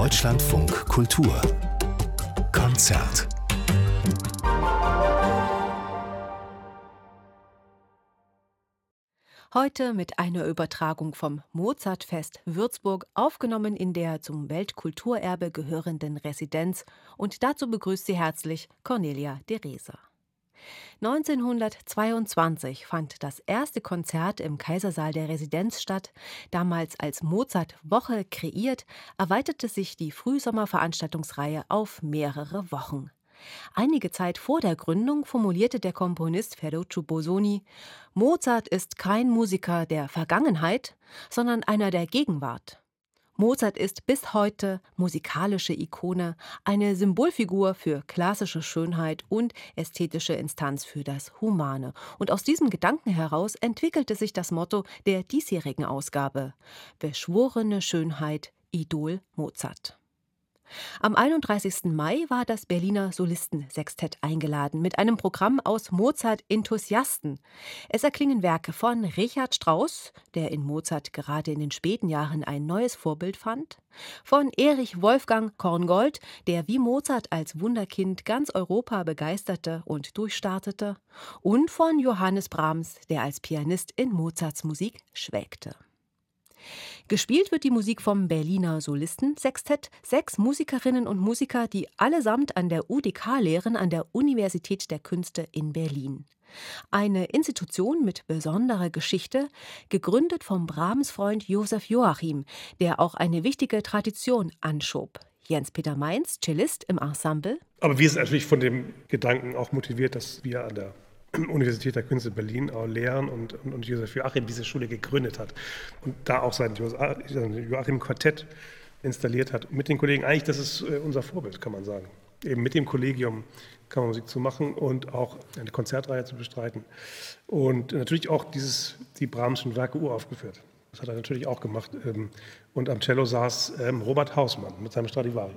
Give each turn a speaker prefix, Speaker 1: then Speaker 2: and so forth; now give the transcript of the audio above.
Speaker 1: Deutschlandfunk Kultur Konzert.
Speaker 2: Heute mit einer Übertragung vom Mozartfest Würzburg, aufgenommen in der zum Weltkulturerbe gehörenden Residenz. Und dazu begrüßt sie herzlich Cornelia de Reser. 1922 fand das erste Konzert im Kaisersaal der Residenz statt. Damals als Mozart-Woche kreiert, erweiterte sich die Frühsommerveranstaltungsreihe auf mehrere Wochen. Einige Zeit vor der Gründung formulierte der Komponist Ferruccio Busoni: Mozart ist kein Musiker der Vergangenheit, sondern einer der Gegenwart. Mozart ist bis heute musikalische Ikone, eine Symbolfigur für klassische Schönheit und ästhetische Instanz für das Humane. Und aus diesem Gedanken heraus entwickelte sich das Motto der diesjährigen Ausgabe: Beschworene Schönheit, Idol Mozart. Am 31. Mai war das Berliner Solistensextett eingeladen mit einem Programm aus Mozart-Enthusiasten. Es erklingen Werke von Richard Strauss, der in Mozart gerade in den späten Jahren ein neues Vorbild fand, von Erich Wolfgang Korngold, der wie Mozart als Wunderkind ganz Europa begeisterte und durchstartete, und von Johannes Brahms, der als Pianist in Mozarts Musik schwelgte. Gespielt wird die Musik vom Berliner Solistensextett, 6 Musikerinnen und Musiker, die allesamt an der UDK lehren, an der Universität der Künste in Berlin. Eine Institution mit besonderer Geschichte, gegründet vom Brahms-Freund Josef Joachim, der auch eine wichtige Tradition anschob. Jens-Peter Mainz, Cellist im Ensemble.
Speaker 3: Aber wir sind natürlich von dem Gedanken auch motiviert, dass wir an der Universität der Künste Berlin auch lehren und Josef Joachim diese Schule gegründet hat und da auch sein Joachim-Quartett installiert hat. Mit den Kollegen, eigentlich, das ist unser Vorbild, kann man sagen. Eben mit dem Kollegium Kammermusik zu machen und auch eine Konzertreihe zu bestreiten. Und natürlich auch die Brahmschen Werke uraufgeführt. Das hat er natürlich auch gemacht. Und am Cello saß Robert Hausmann mit seinem Stradivari.